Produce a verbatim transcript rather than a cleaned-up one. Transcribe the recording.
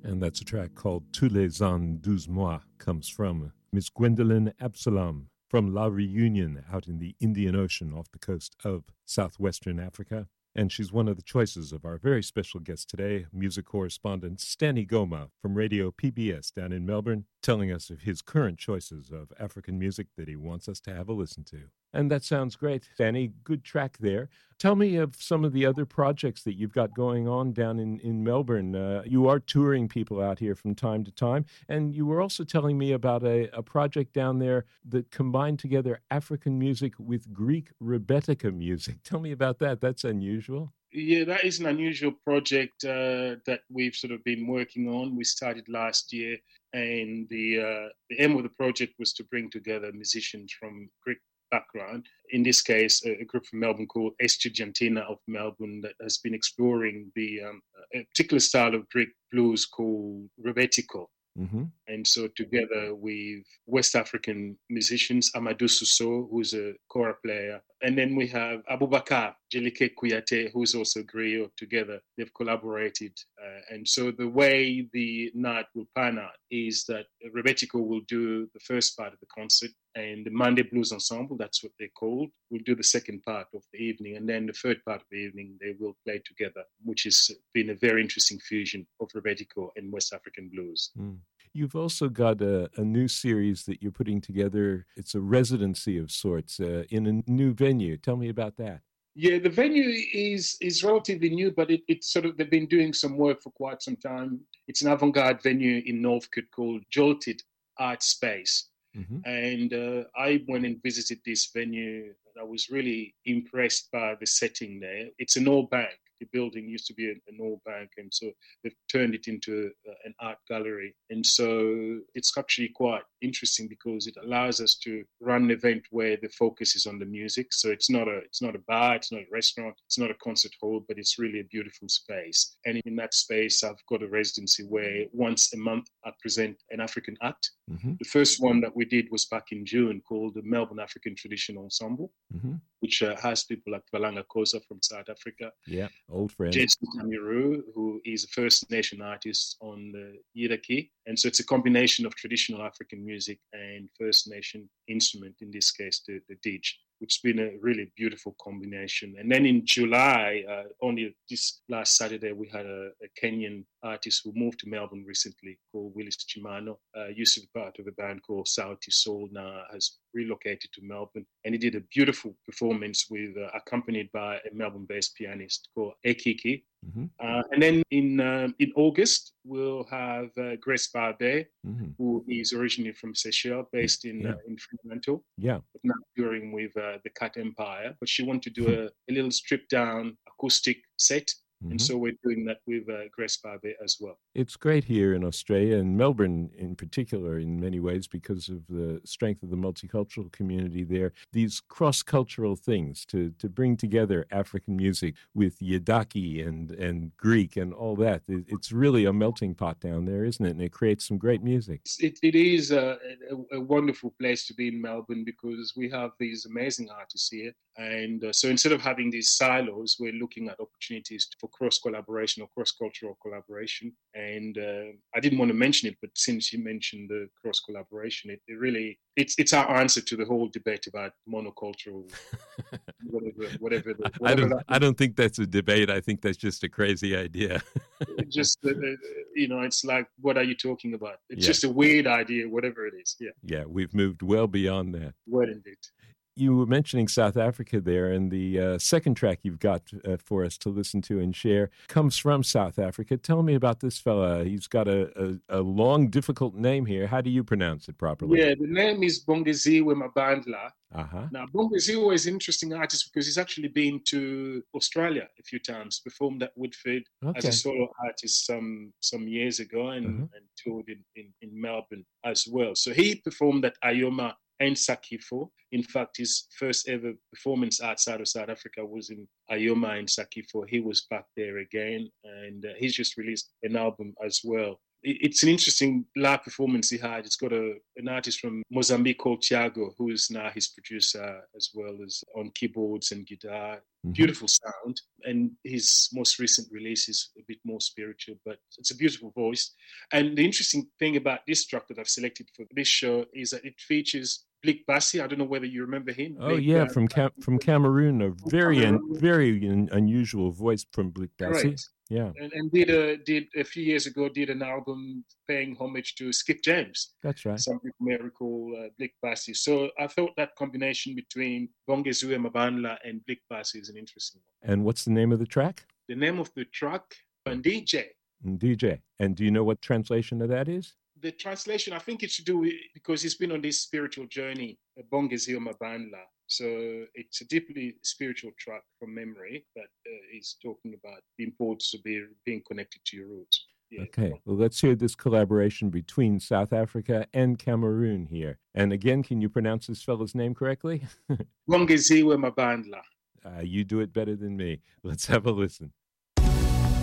And that's a track called Tous les ans douze mois, comes from Miss Gwendolyn Absalom from La Reunion out in the Indian Ocean off the coast of southwestern Africa. And she's one of the choices of our very special guest today, music correspondent Stanny Goma from Radio P B S down in Melbourne, telling us of his current choices of African music that he wants us to have a listen to. And that sounds great, Stanny. Good track there. Tell me of some of the other projects that you've got going on down in, in Melbourne. Uh, you are touring people out here from time to time, and you were also telling me about a, a project down there that combined together African music with Greek Rebetika music. Tell me about that. That's unusual. Yeah, that is an unusual project uh, that we've sort of been working on. We started last year, and the uh, the aim of the project was to bring together musicians from Greek background. In this case, a, a group from Melbourne called Estudiantina of Melbourne that has been exploring the um, a particular style of Greek blues called Rebetiko. Mm-hmm. And so together with West African musicians, Amadou Suso, who's a kora player, and then we have Abubakar Jelike Kuyate, who's also a griot. Together, they've collaborated. Uh, and so the way the night will pan out is that Rebetiko will do the first part of the concert, and the Monday Blues Ensemble, that's what they're called, will do the second part of the evening. And then the third part of the evening, they will play together, which has been a very interesting fusion of Rebetiko and West African blues. Mm. You've also got a, a new series that you're putting together. It's a residency of sorts uh, in a new venue. Tell me about that. Yeah, the venue is is relatively new, but it, it's sort of, they've been doing some work for quite some time. It's an avant-garde venue in Northcote called Jolted Art Space. Mm-hmm. And uh, I went and visited this venue. I was really impressed by the setting there. It's an old bank. The building used to be an, an old bank, and so they've turned it into uh, an art gallery. And so it's actually quite interesting because it allows us to run an event where the focus is on the music. So it's not a it's not a bar, it's not a restaurant, it's not a concert hall, but it's really a beautiful space. And in that space, I've got a residency where once a month I present an African act. Mm-hmm. The first one that we did was back in June, called the Melbourne African Traditional Ensemble, mm-hmm. which uh, has people like Valanga Kosa from South Africa. Yeah, old friend. Jason Tamiru, who is a First Nation artist on the Yiraki. And so it's a combination of traditional African music and First Nation instrument, in this case, the, the didge, which has been a really beautiful combination. And then in July, uh, only this last Saturday, we had a, a Kenyan artist who moved to Melbourne recently called Willis Chimano. Uh, used to be part of a band called Sauti Soul, now has relocated to Melbourne. And he did a beautiful performance with uh, accompanied by a Melbourne-based pianist called Ekiki. Mm-hmm. Uh, and then in um, in August, we'll have uh, Grace Barbe, mm-hmm. who is originally from Seychelles, based in yeah. uh, in Fremantle. Yeah. But now touring with uh, the Cat Empire. But she wanted to do a, a little stripped-down acoustic set. Mm-hmm. And so we're doing that with uh, Grace Barbe as well. It's great here in Australia, and Melbourne in particular in many ways because of the strength of the multicultural community there. These cross-cultural things to, to bring together African music with Yidaki and, and Greek and all that. It, it's really a melting pot down there, isn't it? And it creates some great music. It, it is a, a, a wonderful place to be in Melbourne because we have these amazing artists here. And uh, so instead of having these silos, we're looking at opportunities for cross-collaboration or cross-cultural collaboration. And uh, I didn't want to mention it, but since you mentioned the cross-collaboration, it, it really, it's it's our answer to the whole debate about monocultural, whatever, whatever. The, whatever I don't, that I don't think that's a debate. I think that's just a crazy idea. just, uh, you know, it's like, what are you talking about? It's yeah. just a weird idea, whatever it is. Yeah. Yeah, we've moved well beyond that. Well, indeed. You were mentioning South Africa there, and the uh, second track you've got uh, for us to listen to and share comes from South Africa. Tell me about this fella. He's got a, a, a long, difficult name here. How do you pronounce it properly? Yeah, the name is Bongeziwe Mabandla. Uh-huh. Now, Bongeziwe is an interesting artist because he's actually been to Australia a few times, performed at Woodford okay. as a solo artist some some years ago, and, uh-huh. and toured in, in, in Melbourne as well. So he performed at Ayoma and Sakifo. In fact, his first ever performance outside of South Africa was in Ayoma and Sakifo. He was back there again, and uh, he's just released an album as well. It, it's an interesting live performance he had. It's got a, a an artist from Mozambique called Tiago, who is now his producer as well as on keyboards and guitar. Mm-hmm. Beautiful sound. And his most recent release is a bit more spiritual, but it's a beautiful voice. And the interesting thing about this track that I've selected for this show is that it features Blick Bassi. I don't know whether you remember him. Oh, Blick, yeah, uh, from Cam- from Cameroon. A very, Cameroon. Un- very un- unusual voice from Blick Bassi. Right. Yeah, and, and did a did a few years ago did an album paying homage to Skip James. That's right. Some people may recall uh, Blick Bassi. So I thought that combination between Bongeziwe Mabandla and Blick Bassi is an interesting one. And what's the name of the track? The name of the track, Ndije. Ndije. And do you know what translation of that is? The translation, I think it's to do with, because he's been on this spiritual journey, Bongeziwe Mabandla. So it's a deeply spiritual track from memory that uh, is talking about the importance of be, being connected to your roots. Yeah. Okay, well, let's hear this collaboration between South Africa and Cameroon here. And again, can you pronounce this fellow's name correctly? Bongeziwe Mabandla. Uh, you do it better than me. Let's have a listen.